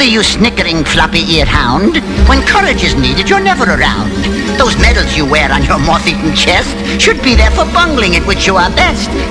Seriously, you snickering, floppy-eared hound. When courage is needed, you're never around. Those medals you wear on your moth-eaten chest should be there for bungling, at which you are best.